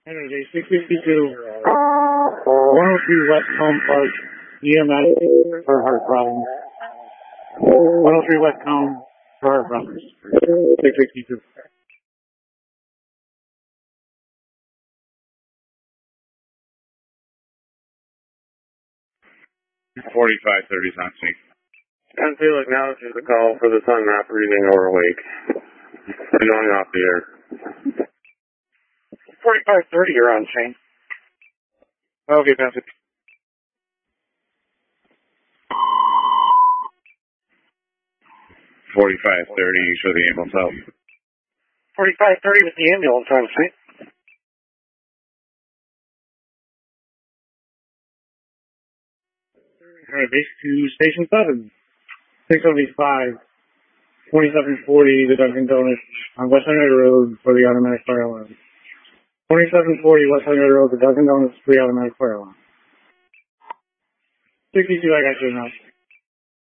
Energy 652. 103 West Home Park. EMS for heart problems. 103 West Home for heart problems. 662. 4530 on sync. And Felix, now this is a call for the son not breathing or awake. You're going off the air. 4530, you're on sync. Okay, that's it. 4530, show the ambulance out. 4530 with the ambulance on sync. Alright, base to station 7. 675. 2740, the Dunkin' Donuts on West Henry Road for the automatic fire alarm. 2740 West Henry Road, the Dunkin' Donuts for the automatic fire alarm. 62, I got you now.